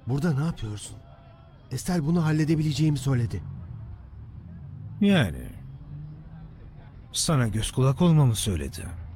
Burada ne yapıyorsun? Estel bunu halledebileceğimi söyledi. Yani sana göz kulak olmamı söyledi.